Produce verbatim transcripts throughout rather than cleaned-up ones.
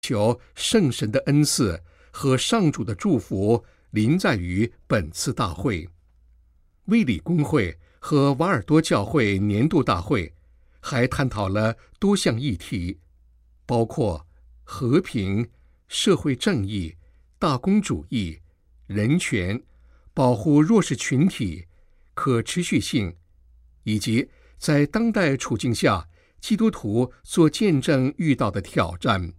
求圣神的恩赐和上主的祝福临在于本次大会。卫理公会和瓦尔多教会年度大会还探讨了多项议题，包括和平、社会正义、大公主义、人权、保护弱势群体、可持续性，以及在当代处境下基督徒做见证遇到的挑战。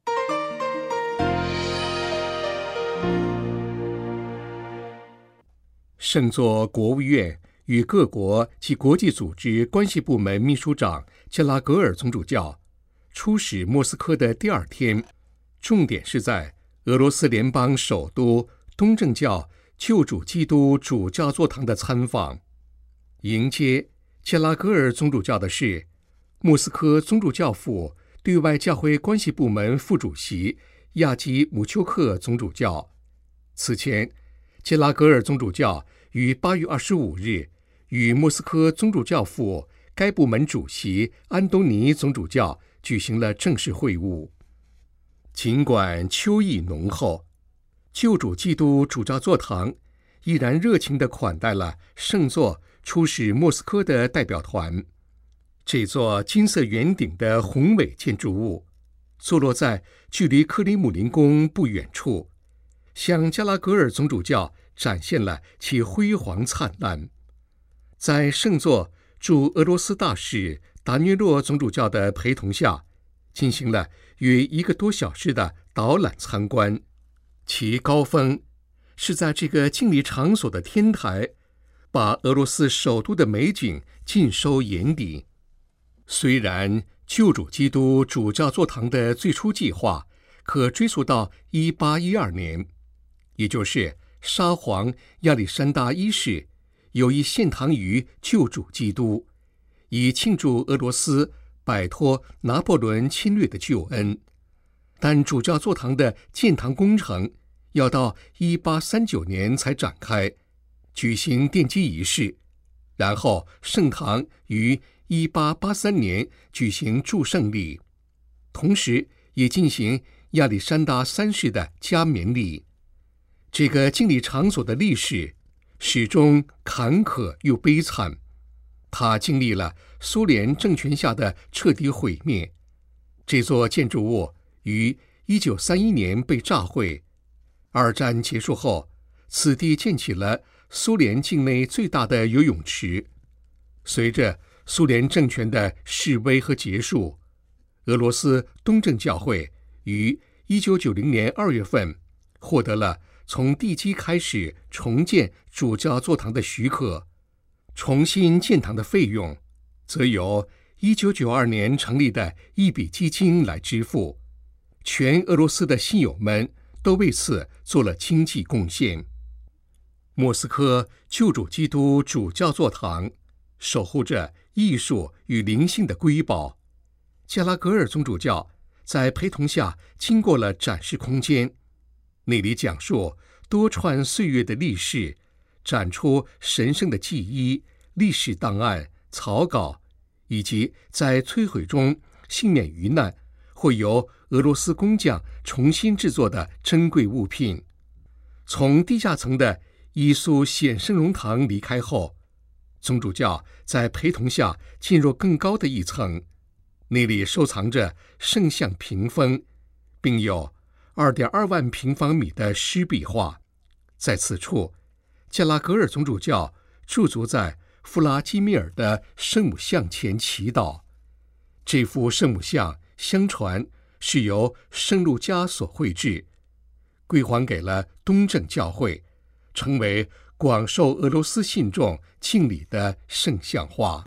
圣座国务院与各国及国际组织关系部门秘书长加拉格尔总主教出使莫斯科的第二天，重点是在俄罗斯联邦首都东正教救主基督主教座堂的参访。迎接加拉格尔总主教的是莫斯科宗主教府对外教会关系部门副主席亚基姆丘克总主教。此前，加拉格尔总主教于八月二十五日与莫斯科宗主教府该部门主席安东尼总主教举行了正式会晤。尽管秋意浓厚，救主基督主教座堂依然热情地款待了圣座出使莫斯科的代表团。这座金色圆顶的宏伟建筑物坐落在距离克里姆林宫不远处，向加拉格尔总主教展现了其辉煌灿烂。在圣座驻俄罗斯大使达涅洛总主教的陪同下，进行了约一个多小时的导览参观。其高峰是在这个敬礼场所的天台，把俄罗斯首都的美景尽收眼底。虽然救主基督主教座堂的最初计划可追溯到一八一二年，也就是沙皇亚历山大一世有意献堂于救主基督，以庆祝俄罗斯摆脱拿破仑侵略的救恩，但主教座堂的建堂工程要到一八三九年才展开，举行奠基仪式，然后圣堂于一八八三年举行祝圣礼，同时也进行亚历山大三世的加冕礼。这个敬礼场所的历史始终坎坷又悲惨，它经历了苏联政权下的彻底毁灭。这座建筑物于一九三一年被炸毁。二战结束后，此地建起了苏联境内最大的游泳池。随着苏联政权的式微和结束，俄罗斯东正教会于一九九零年二月份获得了从地基开始重建主教座堂的许可，重新建堂的费用则由一九九二年成立的一笔基金来支付。全俄罗斯的信友们都为此做了经济贡献。莫斯科救主基督主教座堂守护着艺术与灵性的瑰宝。加拉格尔总主教在陪同下经过了展示空间，那里讲述多串岁月的历史，展出神圣的记忆、历史档案、草稿，以及在摧毁中幸免于难或由俄罗斯工匠重新制作的珍贵物品。从地下层的伊苏显圣容堂离开后，总主教在陪同下进入更高的一层，那里收藏着圣像屏风，并有 二点二万平方米的湿壁画。在此处，加拉格尔总主教驻足在弗拉基米尔的圣母像前祈祷。这幅圣母像相传是由圣路加所绘制，归还给了东正教会，成为广受俄罗斯信众敬礼的圣像画。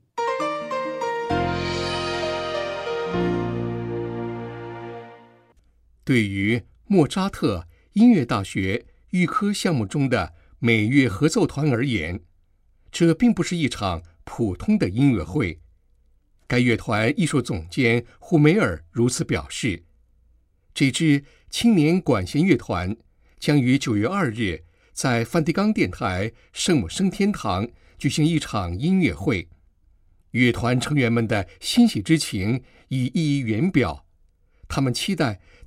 对于莫扎特音乐大学预科项目中的每月合奏团而言，这并不是一场普通的音乐会。该乐团艺术总监胡梅尔如此表示。这支青年管弦乐团将于九月二日在梵蒂冈电台圣母升天堂举行一场音乐会。乐团成员们的欣喜之情已溢于言表，他们期待